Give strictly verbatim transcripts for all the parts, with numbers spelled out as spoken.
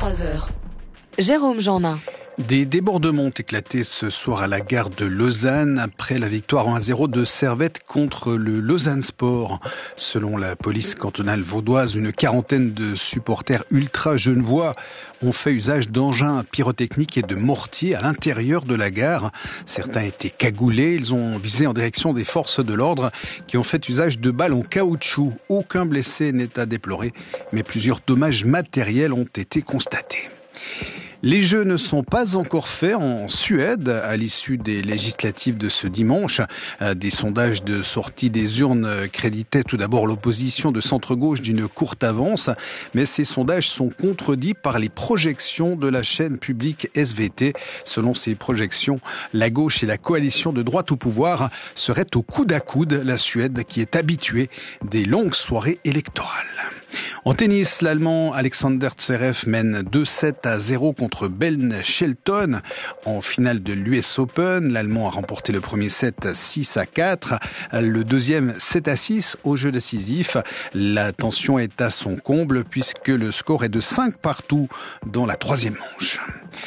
vingt-trois heures. Jérôme Jeannin. Des débordements ont éclaté ce soir à la gare de Lausanne après la victoire un à zéro de Servette contre le Lausanne Sport. Selon la police cantonale vaudoise, une quarantaine de supporters ultra-genevois ont fait usage d'engins pyrotechniques et de mortiers à l'intérieur de la gare. Certains étaient cagoulés, ils ont visé en direction des forces de l'ordre qui ont fait usage de balles en caoutchouc. Aucun blessé n'est à déplorer, mais plusieurs dommages matériels ont été constatés. Les jeux ne sont pas encore faits en Suède à l'issue des législatives de ce dimanche. Des sondages de sortie des urnes créditaient tout d'abord l'opposition de centre-gauche d'une courte avance, mais ces sondages sont contredits par les projections de la chaîne publique S V T. Selon ces projections, la gauche et la coalition de droite au pouvoir seraient au coude à coude, la Suède qui est habituée des longues soirées électorales. En tennis, l'Allemand Alexander Zverev mène deux sept à zéro contre Ben Shelton en finale de l'U S Open. L'Allemand a remporté le premier set six à quatre, le deuxième sept à six au jeu décisif. La tension est à son comble puisque le score est de cinq partout dans la troisième manche.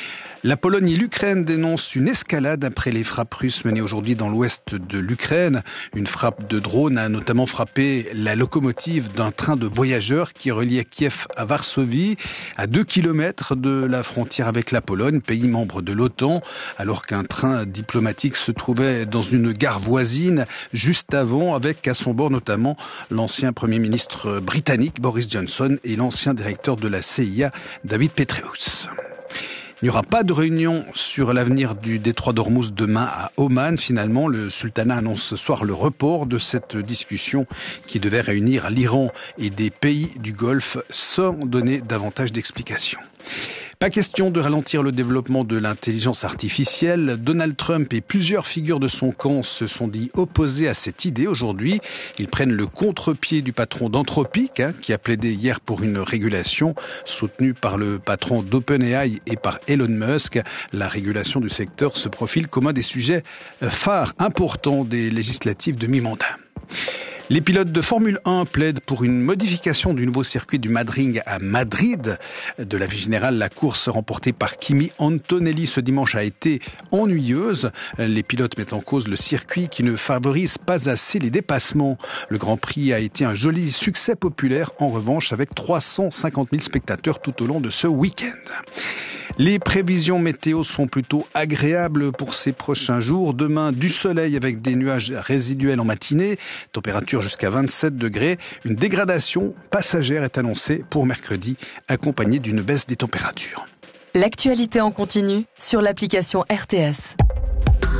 La Pologne et l'Ukraine dénoncent une escalade après les frappes russes menées aujourd'hui dans l'ouest de l'Ukraine. Une frappe de drone a notamment frappé la locomotive d'un train de voyageurs qui reliait Kiev à Varsovie, à deux kilomètres de la frontière avec la Pologne, pays membre de l'OTAN, alors qu'un train diplomatique se trouvait dans une gare voisine juste avant, avec à son bord notamment l'ancien Premier ministre britannique Boris Johnson et l'ancien directeur de la C I A David Petraeus. Il n'y aura pas de réunion sur l'avenir du détroit d'Ormuz demain à Oman. Finalement, le sultanat annonce ce soir le report de cette discussion qui devait réunir l'Iran et des pays du Golfe sans donner davantage d'explications. Pas question de ralentir le développement de l'intelligence artificielle. Donald Trump et plusieurs figures de son camp se sont dit opposés à cette idée aujourd'hui. Ils prennent le contre-pied du patron d'Anthropic, hein, qui a plaidé hier pour une régulation soutenue par le patron d'OpenAI et par Elon Musk. La régulation du secteur se profile comme un des sujets phares importants des législatives de mi-mandat. Les pilotes de Formule un plaident pour une modification du nouveau circuit du Madrid à Madrid. De l'avis général, la course remportée par Kimi Antonelli ce dimanche a été ennuyeuse. Les pilotes mettent en cause le circuit qui ne favorise pas assez les dépassements. Le Grand Prix a été un joli succès populaire, en revanche, avec trois cent cinquante mille spectateurs tout au long de ce week-end. Les prévisions météo sont plutôt agréables pour ces prochains jours. Demain, du soleil avec des nuages résiduels en matinée. Température jusqu'à vingt-sept degrés. Une dégradation passagère est annoncée pour mercredi, accompagnée d'une baisse des températures. L'actualité en continu sur l'application R T S.